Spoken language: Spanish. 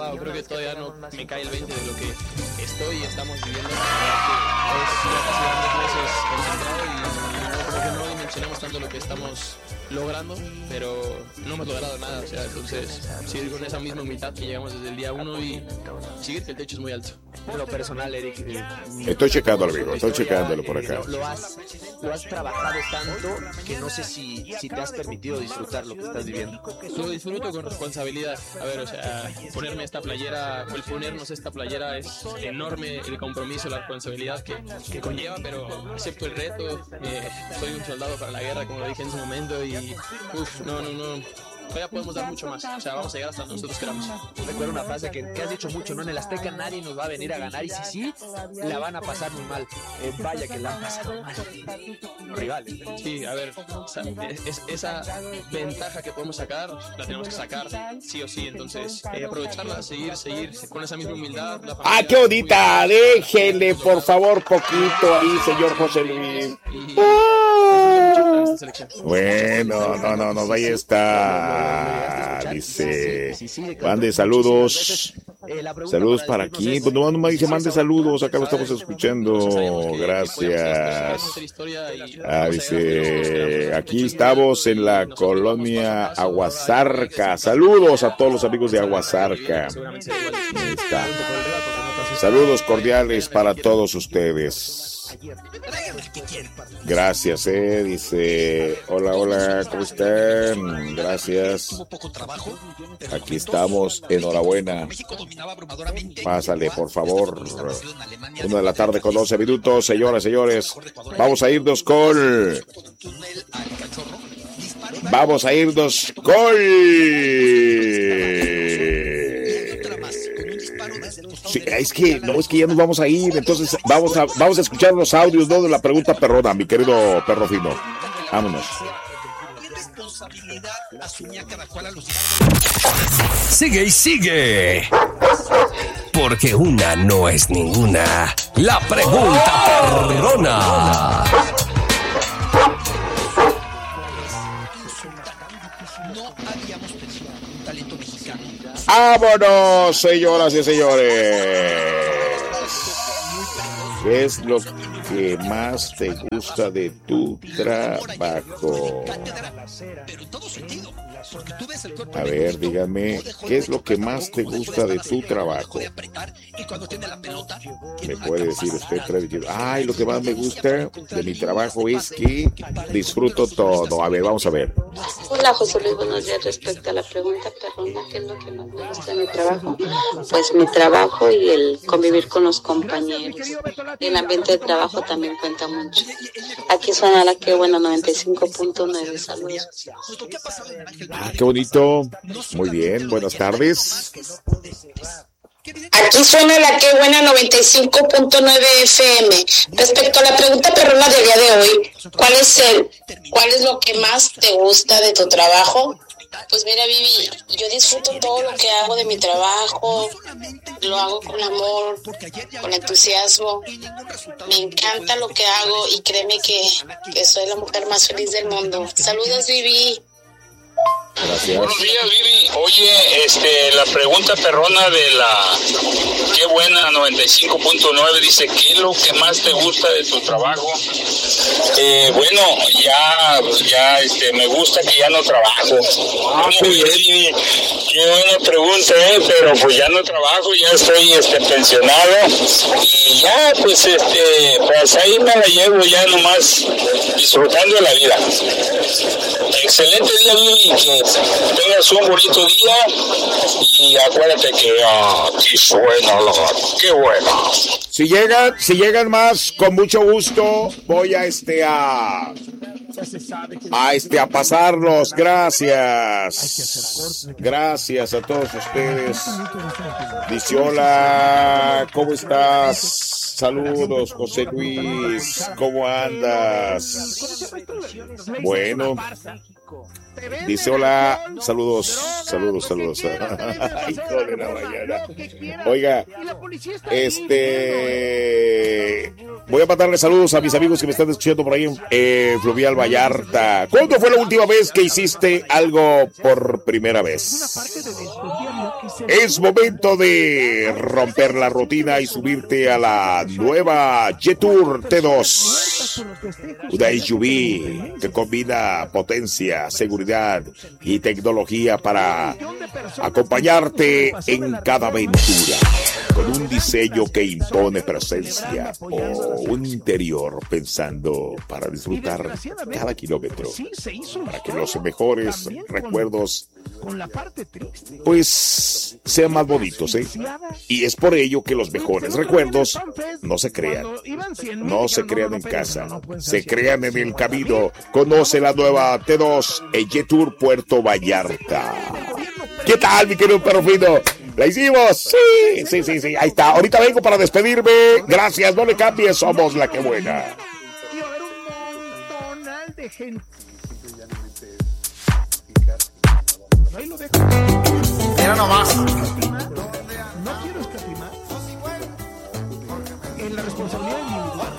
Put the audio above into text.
wow, creo que todavía no me cae el 20 de lo que estoy y estamos viviendo. Es ya casi 2 meses concentrado y no, creo que no dimensionamos tanto lo que estamos logrando, pero no hemos logrado nada, o sea, entonces seguir con esa misma humildad que llegamos desde el día 1 y seguir que el techo es muy alto. En lo personal, Eric, estoy checándolo, amigo, estoy checándolo por acá. Lo has trabajado tanto que no sé si te has permitido disfrutar lo que estás viviendo. Lo disfruto con responsabilidad. A ver, o sea, ponerme esta playera, el ponernos esta playera es enorme, el compromiso, la responsabilidad que conlleva, pero acepto el reto. Soy un soldado para la guerra, como lo dije en su momento, y no. Todavía podemos dar mucho más, o sea, vamos a llegar hasta donde nosotros queramos. Recuerdo una frase que has dicho mucho, ¿no? En el Azteca nadie nos va a venir a ganar, y si sí, la van a pasar muy mal. Vaya que la han pasado mal. Rivales. Sí, a ver, esa ventaja que podemos sacar, la tenemos que sacar sí o sí, entonces aprovecharla, seguir con esa misma humildad. ¡Ah, qué bonita! Déjenle, por favor, poquito ahí, señor José Luis. Bueno, no, ahí está. Dice, mande saludos. Saludos para aquí. Pues no me dice mande saludos, acá lo estamos escuchando. Gracias. Dice, aquí estamos en la colonia Aguasarca. Saludos a todos los amigos de Aguasarca. Ahí está. Saludos cordiales para todos ustedes. Gracias, dice, hola, ¿cómo están? Gracias. Aquí estamos, enhorabuena. Pásale, por favor. 1:00 con 12 minutos, señoras, señores. Vamos a irnos con... Sí, es que ya nos vamos a ir, entonces vamos a escuchar los audios, ¿no? De la pregunta perrona, mi querido perro fino. Vámonos. Sigue y sigue. Porque una no es ninguna. La pregunta perrona. ¡Vámonos, señoras y señores! ¿Qué es lo que más te gusta de tu trabajo? A ver, dígame, ¿qué es lo que más te gusta de tu trabajo? ¿Me puede decir usted, Freddy? Ay, lo que más me gusta de mi trabajo es que disfruto todo. A ver, vamos a ver. Hola, José Luis, buenos días. Respecto a la pregunta perrona, ¿qué es lo que más me gusta de mi trabajo? Pues mi trabajo y el convivir con los compañeros. Y el ambiente de trabajo también cuenta mucho. Aquí suena la que buena 95.9. Saludos. Ah, qué bonito. Muy bien, buenas tardes. Aquí suena la que buena 95.9 FM. Respecto a la pregunta perrona del día de hoy, ¿cuál es lo que más te gusta de tu trabajo? Pues mira, Vivi, yo disfruto todo lo que hago de mi trabajo, lo hago con amor, con entusiasmo, me encanta lo que hago y créeme que soy la mujer más feliz del mundo. Saludos, Vivi. Gracias. Buenos días, Vivi. Oye, la pregunta perrona de la qué buena 95.9 dice, ¿qué es lo que más te gusta de tu trabajo? Bueno, ya, me gusta que ya no trabajo. Vivi, qué buena pregunta, pero pues ya no trabajo, ya estoy pensionado y ya, pues ahí me la llevo ya nomás disfrutando de la vida. Excelente día, Vivi, que tengas un bonito día y acuérdate que aquí suena qué bueno. Si llegan más, con mucho gusto voy a pasarlos. Gracias a todos ustedes. Dice, hola, ¿cómo estás? Saludos, José Luis, ¿cómo andas? Bueno, Dice hola, saludos. Hijo de la mañana. Oiga, voy a mandarle saludos a mis amigos que me están escuchando por ahí en Fluvial Vallarta. ¿Cuándo fue la última vez que hiciste algo por primera vez? Es momento de romper la rutina y subirte a la nueva Jetour T2. Una SUV que combina potencia, seguridad y tecnología para acompañarte en cada aventura, con un diseño que impone presencia o un interior pensando para disfrutar cada kilómetro, para que los mejores recuerdos pues sean más bonitos, ¿eh? Y es por ello que los mejores recuerdos no se crean en casa, se crean en el camino. Conoce la nueva T2 en Jetour Puerto Vallarta. ¿Qué tal, mi querido perro fino? ¡La hicimos! Sí. Ahí está. Ahorita vengo para despedirme. Gracias, no le cambies. Somos la que buena. Y va a haber un montonal de gente. Ahí lo dejo. Mira nomás. No quiero escatimar en la responsabilidad individual.